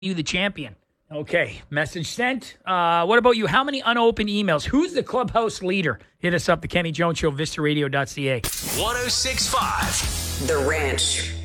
you the champion. Okay, message sent. What about you? How many unopened emails? Who's the clubhouse leader? Hit us up, the Kenny Jones Show, vistaradio.ca. 106.5 The Ranch.